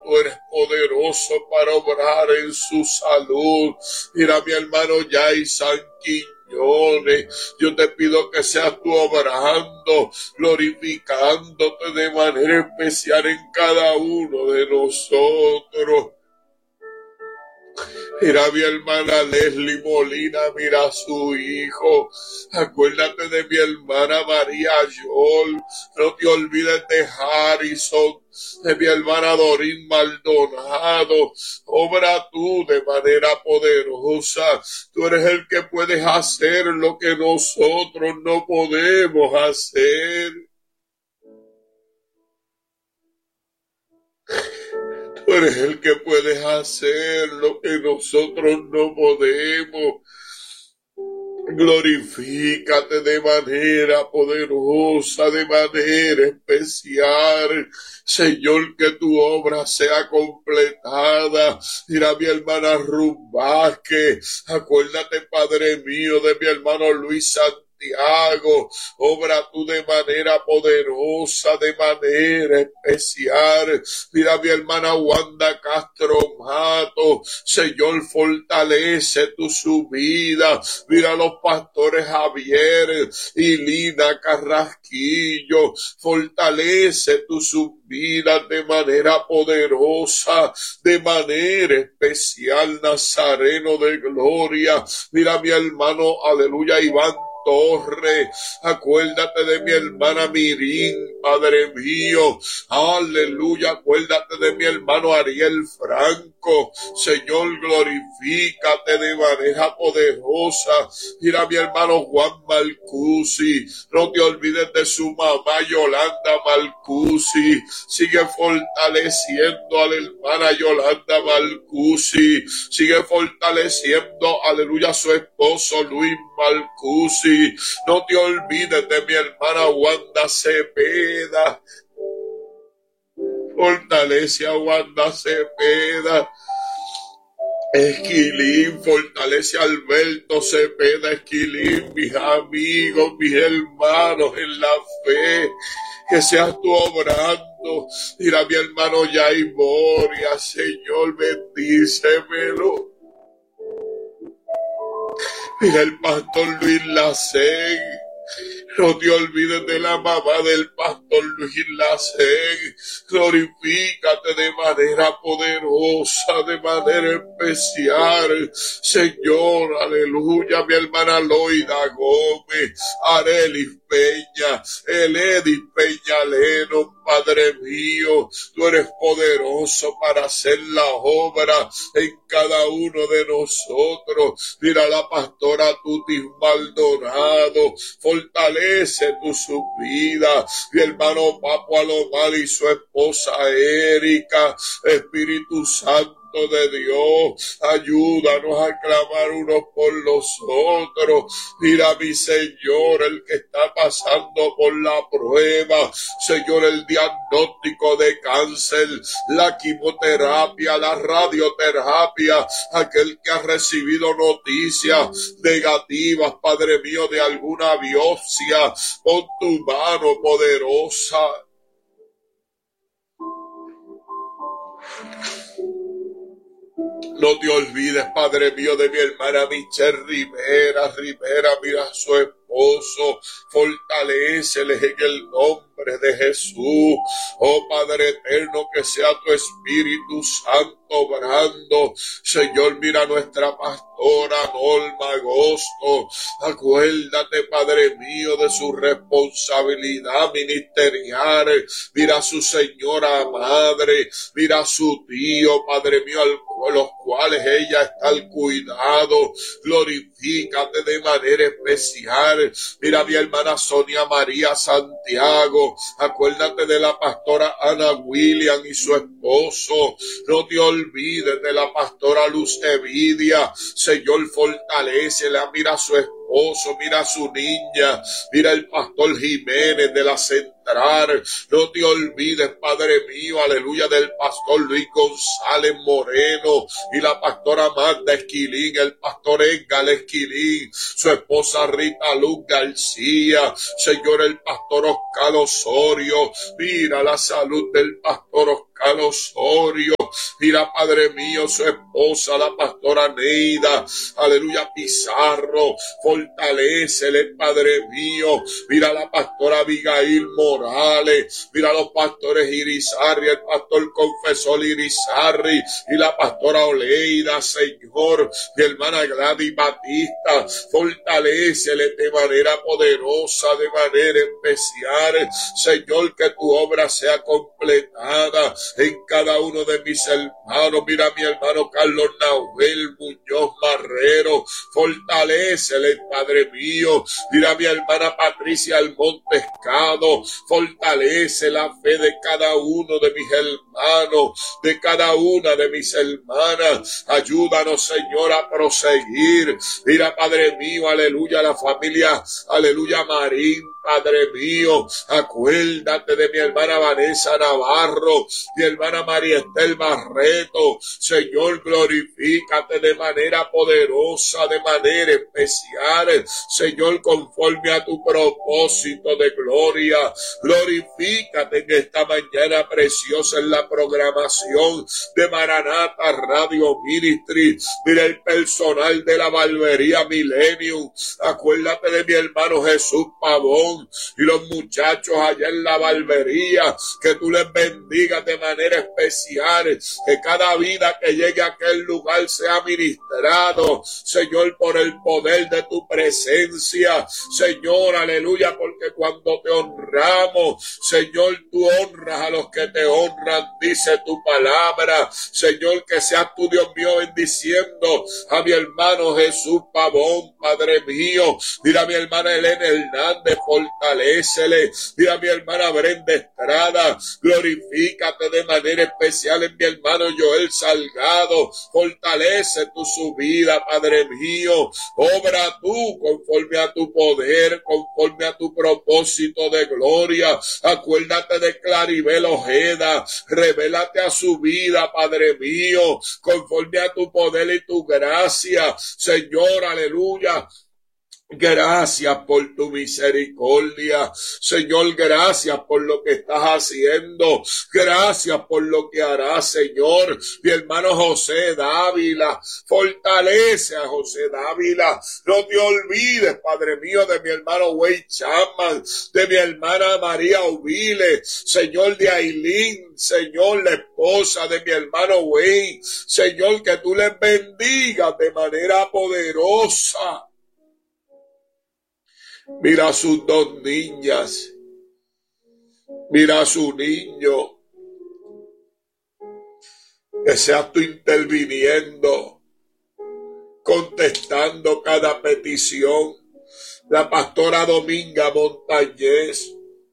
tú eres poderoso para obrar en su salud. Mira mi hermano Yaisan Quiñones, yo te pido que seas tú obrando, glorificándote de manera especial en cada uno de nosotros. Mira mi hermana Leslie Molina, mira a su hijo. Acuérdate de mi hermana María Yol. No te olvides de Harrison, de mi hermana Dorín Maldonado. Obra tú de manera poderosa. Tú eres el que puedes hacer lo que nosotros no podemos hacer. Tú eres el que puedes hacer lo que nosotros no podemos. Glorifícate de manera poderosa, de manera especial. Señor, que tu obra sea completada. Mira mi hermana Ruth Vázquez. Acuérdate, Padre mío, de mi hermano Luis Santiago. Obra tú de manera poderosa, de manera especial. Mira mi hermana Wanda Castro Mato. Señor, fortalece su vida. Mira a los pastores Javier y Lina Carrasquillo. Fortalece sus vidas de manera poderosa, de manera especial. Nazareno de gloria. Mira mi hermano, aleluya, Iván Torre. Acuérdate de mi hermana Mirín, Padre mío. Aleluya. Acuérdate de mi hermano Ariel Franco. Señor, glorifícate de manera poderosa. Mira a mi hermano Juan Marcusi. No te olvides de su mamá Yolanda Marcusi. Sigue fortaleciendo a la hermana Yolanda Marcusi. Sigue fortaleciendo, aleluya, a su esposo Luis Marcusi. No te olvides de mi hermana Wanda Cepeda. Fortalece a Wanda Cepeda. Esquilín, fortalece a Alberto Cepeda Esquilín, mis amigos, mis hermanos en la fe. Que seas tú obrando. Mira a mi hermano Yay Moria, Señor, bendícemelo. Mira el pastor Luis Lacén. No te olvides de la mamá del pastor Luis Lacén. Glorifícate de manera poderosa, de manera especial. Señor, aleluya, mi hermana Loida Gómez, Arelis Peña, Eledis Peñaleno, Padre mío, tú eres poderoso para hacer la obra en cada uno de nosotros. Mira a la pastora Tutis Maldonado, fortalece su vida. Mi hermano Papo Alomar y su esposa Erika, Espíritu Santo de Dios, ayúdanos a clamar unos por los otros. Mira mi Señor, el que está pasando por la prueba, Señor, el diagnóstico de cáncer, la quimioterapia, la radioterapia, aquel que ha recibido noticias negativas, Padre mío, de alguna biopsia, pon tu mano poderosa. No te olvides, Padre mío, de mi hermana Michelle Rivera. Mira a su esposo, fortaléceles en el nombre de Jesús. Oh Padre eterno, que sea tu Espíritu Santo obrando. Señor, mira a nuestra pastora Norma Agosto. Acuérdate, Padre mío, de su responsabilidad ministerial. Mira a su señora madre, mira a su tío, Padre mío, los cuales ella está al cuidado. Glorifícate de manera especial. Mira a mi hermana Sonia María Santiago. Acuérdate de la pastora Ana William y su esposo. No te olvides de la pastora Luz Evidia. Señor, fortalécela. Mira a su esposo, mira a su niña. Mira el pastor Jiménez de la Central. No te olvides, Padre mío, aleluya, del pastor Luis González Moreno y la pastora Magda Esquilín, el pastor Edgar Esquilín, su esposa Rita Luz García. Señor, el pastor Oscar Osorio. Mira la salud del pastor Oscar Oscar Osorio. Mira, Padre mío, su esposa, la pastora Neida, aleluya, Pizarro, fortalécele, Padre mío. Mira la pastora Abigail Morales, mira los pastores Irizarry, el pastor confesor Irizarry y la pastora Oleida, Señor, mi hermana Gladys Batista, fortalécele de manera poderosa, de manera especial, Señor, que tu obra sea completada en cada uno de mis hermanos. Mira mi hermano Carlos Nahuel Muñoz Marrero, fortalécele, Padre mío. Mira mi hermana Patricia Almontescado, fortalece la fe de cada uno de mis hermanos, de cada una de mis hermanas. Ayúdanos, Señor, a proseguir. Mira, Padre mío, aleluya, la familia, aleluya, Marín, Padre mío, acuérdate de mi hermana Vanessa Navarro, mi hermana María Estel Barreto. Señor, glorifícate de manera poderosa, de manera especial, Señor, conforme a tu propósito de gloria. Glorifícate en esta mañana preciosa en la programación de Maranata Radio Ministry. Mira el personal de la barbería Millennium. Acuérdate de mi hermano Jesús Pavón y los muchachos allá en la barbería, que tú les bendigas de manera especial, que cada vida que llegue a aquel lugar sea ministrado, Señor, por el poder de tu presencia, Señor, aleluya, porque cuando te honramos, Señor, tú honras a los que te honran, dice tu palabra. Señor, que seas tú, Dios mío, bendiciendo a mi hermano Jesús Pavón, Padre mío. Mira a mi hermana Elena Hernández, fortalécele. Mira a mi hermana Brenda Estrada, glorifícate de manera especial en mi hermano Joel Salgado. Fortalece tu su vida, Padre mío. Obra tú conforme a tu poder, conforme a tu propósito de gloria. Acuérdate de Claribel Ojeda, revélate a su vida, Padre mío, conforme a tu poder y tu gracia, Señor, aleluya. Gracias por tu misericordia, Señor, gracias por lo que estás haciendo, gracias por lo que harás, Señor. Mi hermano José Dávila, fortalece a José Dávila, no te olvides, Padre mío, de mi hermano Wade Chapman, de mi hermana María Uvile, Señor, de Ailín, Señor, la esposa de mi hermano Wade, Señor, que tú les bendigas de manera poderosa. Mira a sus dos niñas, mira a su niño, que seas tú interviniendo, contestando cada petición. La pastora Dominga Montañez,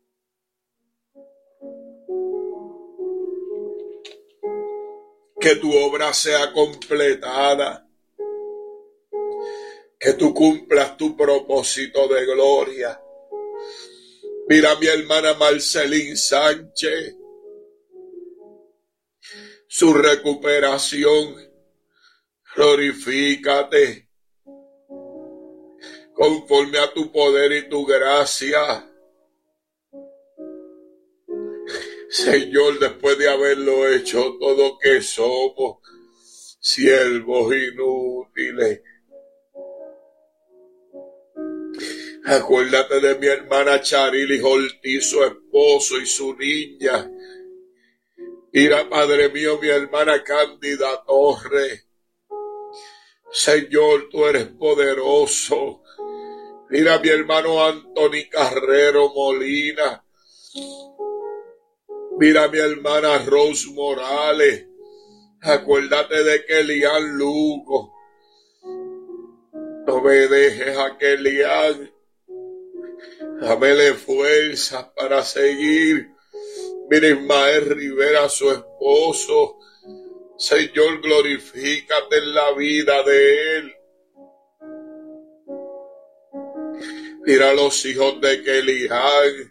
que tu obra sea completada, que tú cumplas tu propósito de gloria. Mira a mi hermana Marcelín Sánchez, su recuperación, glorifícate conforme a tu poder y tu gracia. Señor, después de haberlo hecho todo que somos, siervos inútiles, acuérdate de mi hermana Charily Ortiz, su esposo y su niña. Mira, Padre mío, mi hermana Cándida Torres. Señor, tú eres poderoso. Mira, mi hermano Anthony Carrero Molina. Mira, mi hermana Rose Morales. Acuérdate de Kellyanne Lugo. No me dejes a Kellyanne. Dámele fuerzas para seguir. Mira Ismael Rivera, su esposo. Señor, glorifícate en la vida de él. Mira a los hijos de Kellyanne.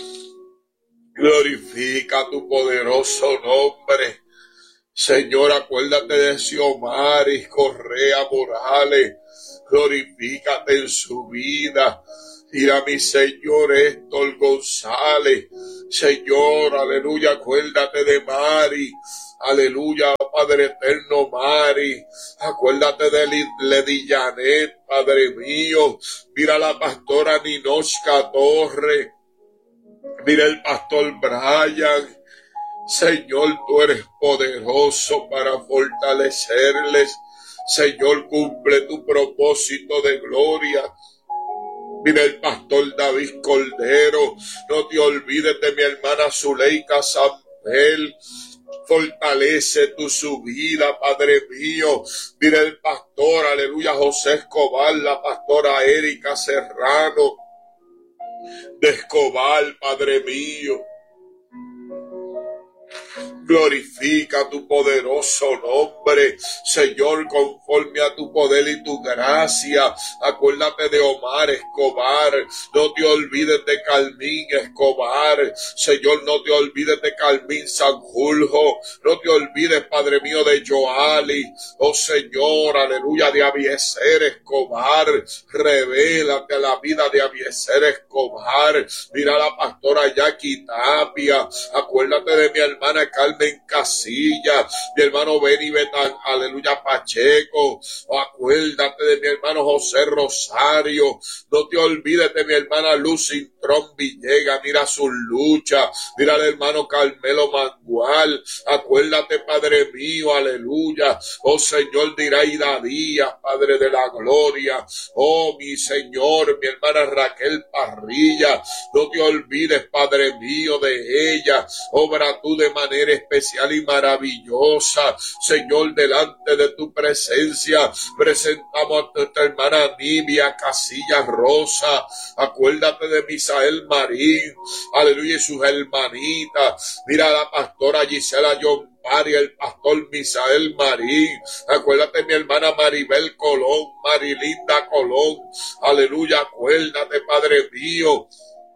Glorifica tu poderoso nombre. Señor, acuérdate de Xiomaris Correa Morales. Glorifícate en su vida. Mira mi Señor Héctor González. Señor, aleluya, acuérdate de Mari. Aleluya, Padre eterno, Mari. Acuérdate de Lady Janet, Padre mío. Mira la pastora Ninochka Torre. Mira el pastor Brian. Señor, tú eres poderoso para fortalecerles. Señor, cumple tu propósito de gloria. Mira el pastor David Cordero. No te olvides de mi hermana Zuleika Sampel. Fortalece su vida, Padre mío. Mira el pastor, aleluya, José Escobar, la pastora Erika Serrano de Escobar, Padre mío. Glorifica tu poderoso nombre, Señor, conforme a tu poder y tu gracia. Acuérdate de Omar Escobar. No te olvides de Carmín Escobar. Señor, no te olvides de Carmín Sanjurjo. No te olvides, Padre mío, de Joali. Oh Señor, aleluya, de Abieser Escobar. Revélate a la vida de Abieser Escobar. Mira a la pastora Jackie Tapia. Acuérdate de mi hermana Carmen Casilla, mi hermano Benny Betán, aleluya, Pacheco. Acuérdate de mi hermano José Rosario. No te olvides de mi hermana Lucy Tron Villegas. Mira su lucha. Mira al hermano Carmelo Mangual. Acuérdate, Padre mío, aleluya. Oh Señor, dirá Ida Díaz, Padre de la gloria. Oh mi Señor, mi hermana Raquel Parrilla. No te olvides, Padre mío, de ella. Obra tú de manera especial y maravillosa. Señor, delante de tu presencia presentamos a nuestra hermana Nibia Casillas Rosa. Acuérdate de Misael Marín, aleluya, y sus hermanitas. Mira a la pastora Gisela John Pari, el pastor Misael Marín. Acuérdate de mi hermana Maribel Colón, Marilinda Colón, aleluya. Acuérdate, Padre mío,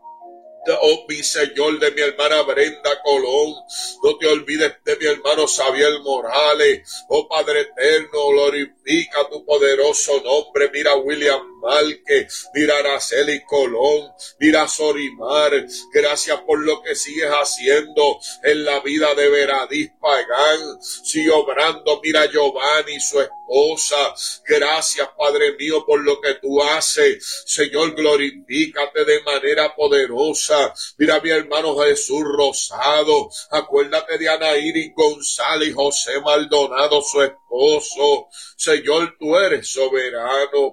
oh mi Señor, de mi hermana Brenda Colón. No te olvides de mi hermano Xavier Morales. Oh Padre eterno, glorifica tu poderoso nombre. Mira a William Márquez, mira a Araceli Colón, mira a Sorimar. Gracias por lo que sigues haciendo en la vida de Veradís Pagán. Sigue obrando. Mira a Giovanni y su esposa. Gracias, Padre mío, por lo que tú haces. Señor, glorifícate de manera poderosa. Mira a mi hermano Jesús Rosado. Acuérdate de Ana Iris González y José Maldonado, su esposo. Señor, tú eres soberano.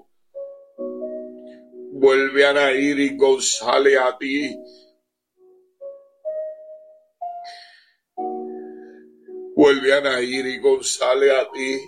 Vuelve a Ana Iris González a ti. Vuelve a Ana Iris González a ti.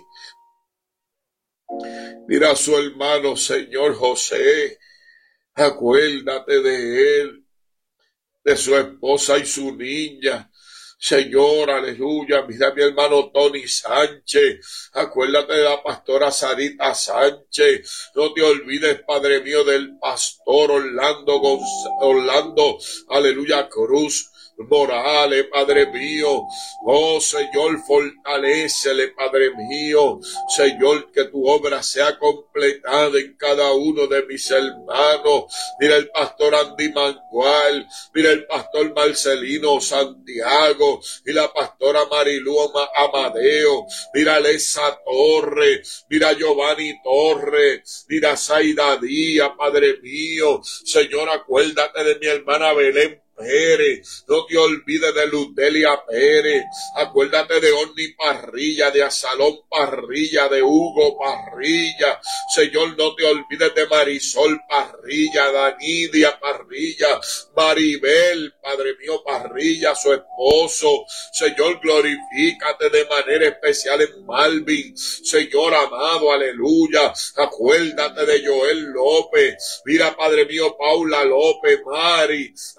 Mira a su hermano, Señor José. Acuérdate de él, de su esposa y su niña. Señor, aleluya. Mira a mi hermano Tony Sánchez. Acuérdate de la pastora Sarita Sánchez. No te olvides, Padre mío, del pastor Orlando, aleluya, Cruz Morales, Padre mío. Oh Señor, fortalécele, Padre mío. Señor, que tu obra sea completada en cada uno de mis hermanos. Mira el pastor Andy Mangual. Mira el pastor Marcelino Santiago. Y la pastora Marilú Amadeo. Mira Lesa Torres. Mira Giovanni Torres. Mira Zaida Díaz, Padre mío. Señor, acuérdate de mi hermana Belén Pérez. No te olvides de Ludelia Pérez. Acuérdate de Orni Parrilla, de Asalón Parrilla, de Hugo Parrilla. Señor, no te olvides de Marisol Parrilla, Danidia Parrilla, Maribel, Padre mío, Parrilla, su esposo. Señor, glorifícate de manera especial en Malvin. Señor amado, aleluya. Acuérdate de Joel López. Mira, Padre mío, Paula López, Mari. Acuérdate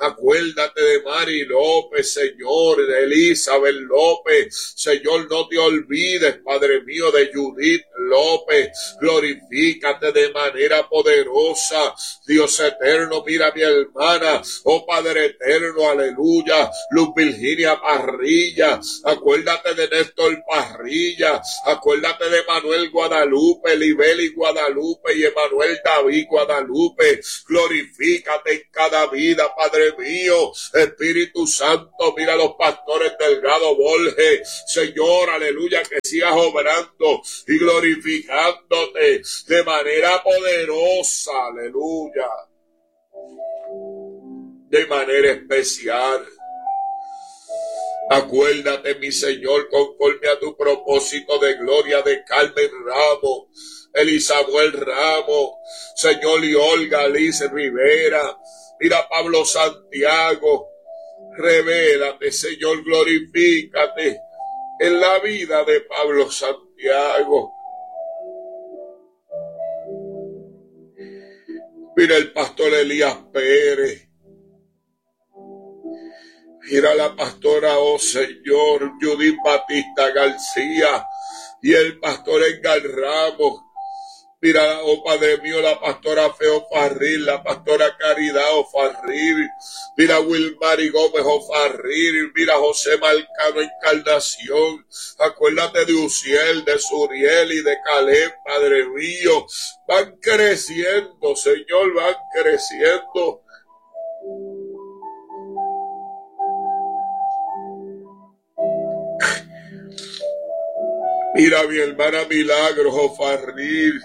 Acuérdate de Mari López, Señor, de Elizabeth López. Señor, no te olvides, Padre mío, de Judith López. Glorifícate de manera poderosa. Dios eterno, mira a mi hermana. Oh Padre eterno, aleluya. Luz Virginia Parrilla. Acuérdate de Néstor Parrilla. Acuérdate de Manuel Guadalupe, Libeli Guadalupe y Emanuel David Guadalupe. Glorifícate en cada vida, Padre mío. Espíritu Santo, mira a los pastores Delgado Borges. Señor, aleluya, que sigas obrando y glorificándote de manera poderosa, aleluya, de manera especial. Acuérdate, mi Señor, conforme a tu propósito de gloria, de Carmen Ramos, Elisamuel Ramos, Señor, y Olga Alice Rivera. Mira Pablo Santiago. Revélate, Señor, glorifícate en la vida de Pablo Santiago. Mira el pastor Elías Pérez. Mira la pastora, oh Señor, Judith Batista García y el pastor Edgar Ramos. Mira, oh Padre mío, la pastora Feo Farril, la pastora Caridad Ofarril. Mira Wilmary Gómez Ofarril. Mira José Marcano Encarnación. Acuérdate de Uciel, de Suriel y de Caleb, Padre mío. Van creciendo, Señor, van creciendo. Mira mi hermana Milagros Ofarril.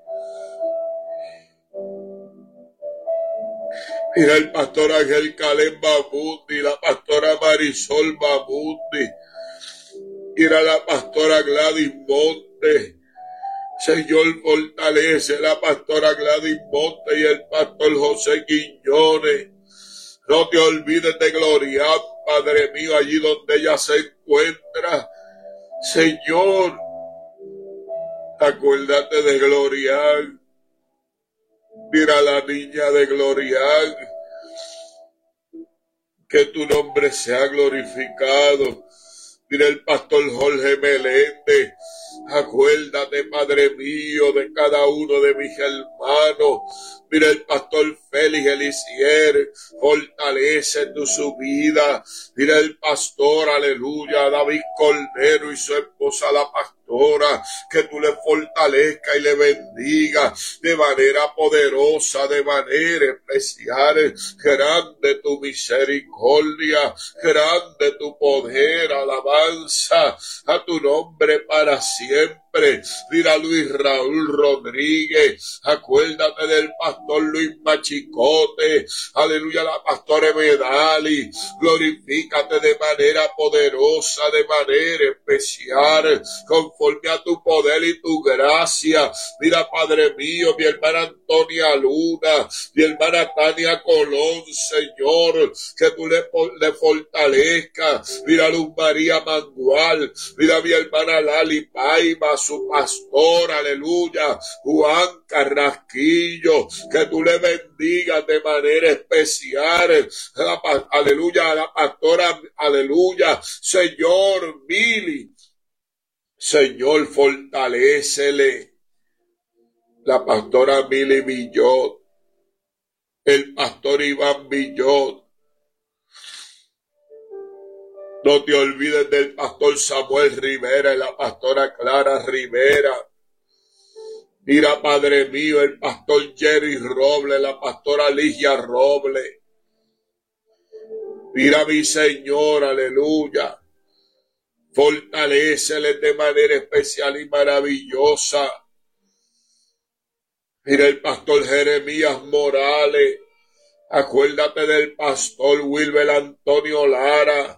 Mira el pastor Ángel Caleb Babundi, la pastora Marisol Babundi. Mira la pastora Gladys Monte. Señor, fortalece la pastora Gladys Monte y el pastor José Quiñones. No te olvides de Gloria, Padre mío, allí donde ella se encuentra. Señor, acuérdate de Gloria. Mira a la niña de Gloria. Que tu nombre sea glorificado. Mira el pastor Jorge Meléndez. Acuérdate, Padre mío, de cada uno de mis hermanos. Mira el pastor Félix Elisier. Fortalece tu su vida. Mira el pastor, aleluya, David Cordero y su esposa, la pastora. Que tú le fortalezca y le bendiga de manera poderosa, de manera especial. Grande tu misericordia, grande tu poder, alabanza a tu nombre para siempre. Mira Luis Raúl Rodríguez, acuérdate del pastor Luis Machicote, aleluya, la pastora Medali. Glorifícate de manera poderosa, de manera especial, conforme a tu poder y tu gracia. Mira, Padre mío, mi hermana Antonia Luna, mi hermana Tania Colón, Señor, que tú le fortalezcas. Mira Luz María Mangual, mira mi hermana Lali Paiva, su pastor, aleluya, Juan Carrasquillo, que tú le bendigas de manera especial. Aleluya, a la pastora, aleluya, Señor Mili. Señor, fortalécele. La pastora Mili Villot, el pastor Iván Villot. No te olvides del pastor Samuel Rivera y la pastora Clara Rivera. Mira, Padre mío, el pastor Jerry Roble, la pastora Ligia Roble. Mira, mi Señor, aleluya. Fortalécele de manera especial y maravillosa. Mira el pastor Jeremías Morales. Acuérdate del pastor Wilber Antonio Lara.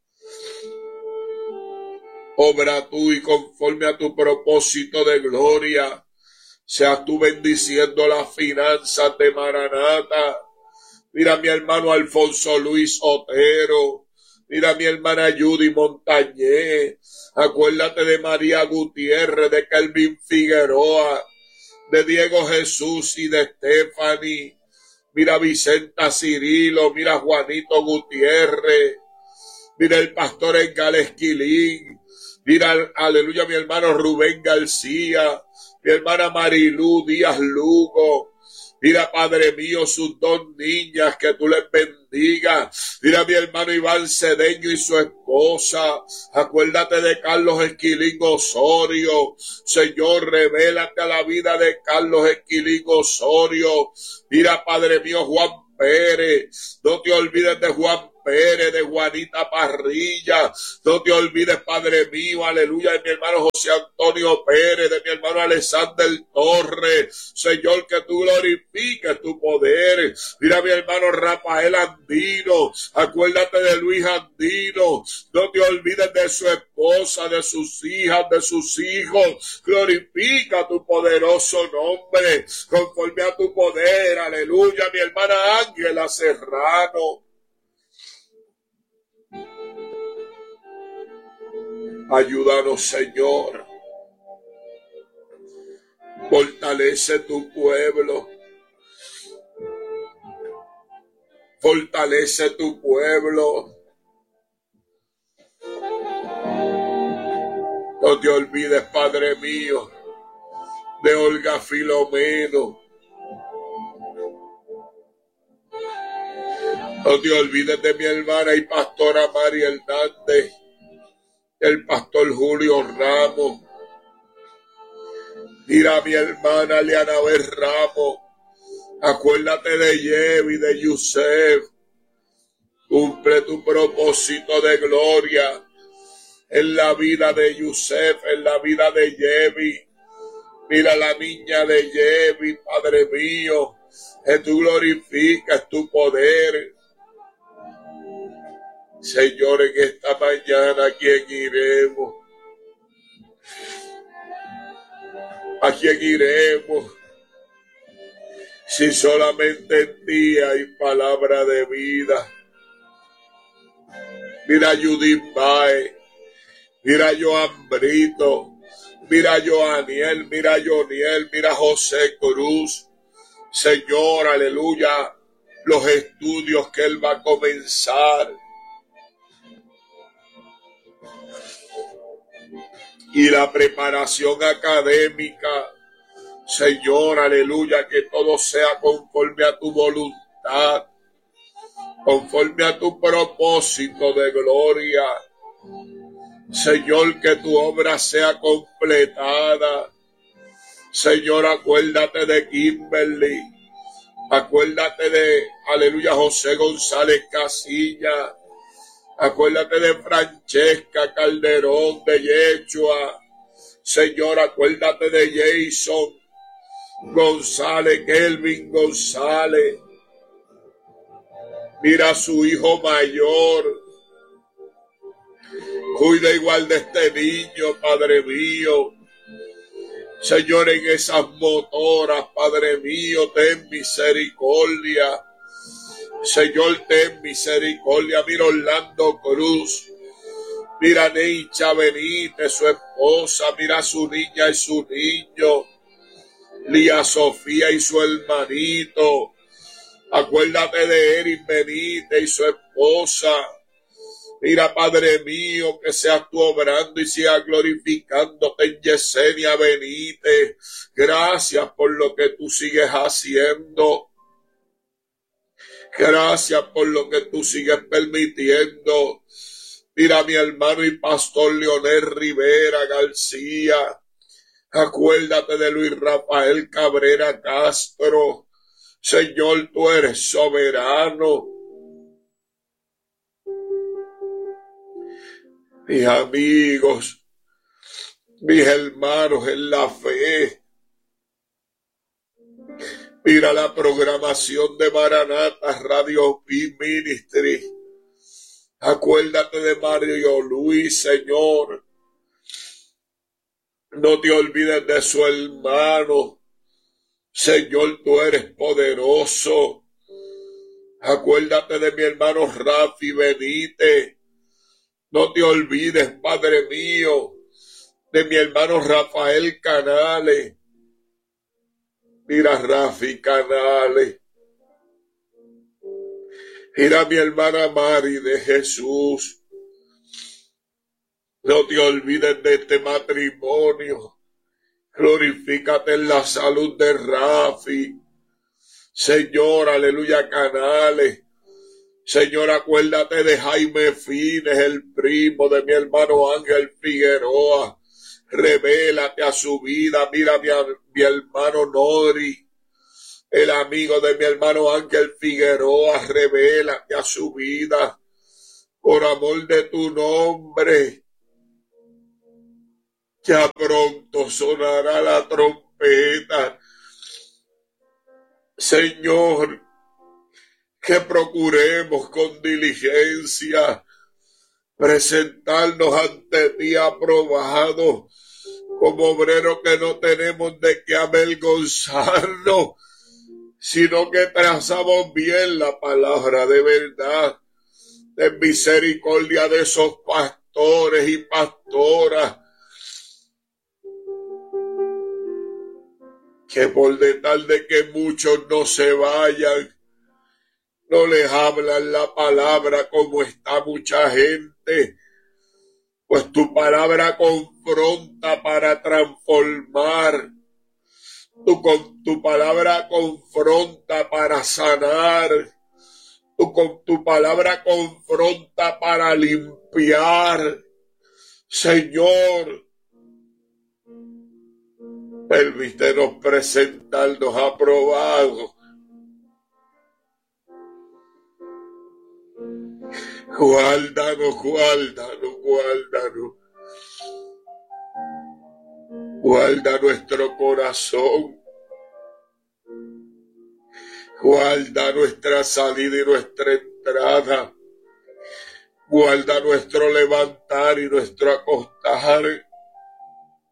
Obra tú y conforme a tu propósito de gloria. Seas tú bendiciendo las finanzas de Maranata. Mira mi hermano Alfonso Luis Otero. Mira mi hermana Judy Montañez. Acuérdate de María Gutiérrez, de Kelvin Figueroa, de Diego Jesús y de Stephanie. Mira a Vicenta Cirilo, mira a Juanito Gutiérrez, mira el pastor Engal Esquilín, mira, aleluya, mi hermano Rubén García, mi hermana Marilú Díaz Lugo. Mira, Padre mío, sus dos niñas, que tú les bendigas. Mira, mi hermano Iván Cedeño y su esposa. Acuérdate de Carlos Esquilín Osorio. Señor, revélate a la vida de Carlos Esquilín Osorio. Mira, Padre mío, Juan Pérez. No te olvides de Juan Pérez, de Juanita Parrilla. No te olvides, Padre mío, aleluya, de mi hermano José Antonio Pérez, de mi hermano Alexander Torres. Señor, que tú glorifiques tu poder. Mira, mi hermano Rafael Andino. Acuérdate de Luis Andino. No te olvides de su esposa, de sus hijas, de sus hijos. Glorifica tu poderoso nombre conforme a tu poder. Aleluya, mi hermana Ángela Serrano. Ayúdanos, Señor. Fortalece tu pueblo. Fortalece tu pueblo. No te olvides, Padre mío, de Olga Filomeno. No te olvides de mi hermana y pastora María Hernández, el pastor Julio Ramos. Mira a mi hermana Leanabel Ramos. Acuérdate de Yevi, de Yusef. Cumple tu propósito de gloria en la vida de Yusef, en la vida de Yevi. Mira a la niña de Yevi, Padre mío, que tú glorificas tu poder. Señor, en esta mañana, ¿a quién iremos? ¿A quién iremos? Si solamente en ti hay palabra de vida. Mira a Judith Bae, mira a Joan Brito, mira a Joaniel, mira a Joniel, mira a José Cruz. Señor, aleluya, los estudios que él va a comenzar. Y la preparación académica, Señor, aleluya, que todo sea conforme a tu voluntad, conforme a tu propósito de gloria. Señor, que tu obra sea completada. Señor, acuérdate de Kimberly, acuérdate de, aleluya, José González Casilla. Acuérdate de Francesca Calderón, de Yechua. Señor, acuérdate de Jason González, Kelvin González. Mira a su hijo mayor. Cuida igual de este niño, Padre mío. Señor, en esas motoras, Padre mío, ten misericordia. Señor, ten misericordia. Mira Orlando Cruz. Mira Neicha Benítez, su esposa. Mira su niña y su niño. Lía Sofía y su hermanito. Acuérdate de Erin Benítez y su esposa. Mira, Padre mío, que seas tú obrando y sigas glorificándote en Yesenia Benítez. Gracias por lo que tú sigues haciendo. Gracias por lo que tú sigues permitiendo. Mira a mi hermano y pastor Leonel Rivera García. Acuérdate de Luis Rafael Cabrera Castro. Señor, tú eres soberano. Mis amigos, mis hermanos en la fe. Mira la programación de Maranata Radio P Ministry. Acuérdate de Mario Luis, Señor. No te olvides de su hermano. Señor, tú eres poderoso. Acuérdate de mi hermano Rafi Benítez. No te olvides, Padre mío, de mi hermano Rafael Canales. Mira, Rafi Canales. Mira mi hermana Mari de Jesús. No te olvides de este matrimonio. Glorifícate en la salud de Rafi. Señor, aleluya, Canales. Señor, acuérdate de Jaime Fines, el primo de mi hermano Ángel Figueroa. Revélate a su vida. Mira mi hermano Nori, el amigo de mi hermano Ángel Figueroa. Revélate a su vida. Por amor de tu nombre. Ya pronto sonará la trompeta. Señor, que procuremos con diligencia presentarnos ante ti aprobado, como obrero que no tenemos de qué avergonzarnos, sino que trazamos bien la palabra de verdad. Ten misericordia de esos pastores y pastoras que por detrás de que muchos no se vayan, no les hablan la palabra como está mucha gente, pues tu palabra confronta para transformar, tu palabra confronta para sanar, tu palabra confronta para limpiar. Señor, permítenos presentarnos aprobados. Guárdanos, guárdanos, guárdanos. Guarda nuestro corazón. Guarda nuestra salida y nuestra entrada. Guarda nuestro levantar y nuestro acostar.